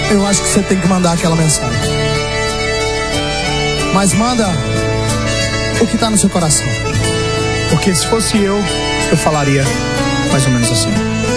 eu acho que você tem que mandar aquela mensagem. Mas manda o que está no seu coração. Porque se fosse eu falaria mais ou menos assim.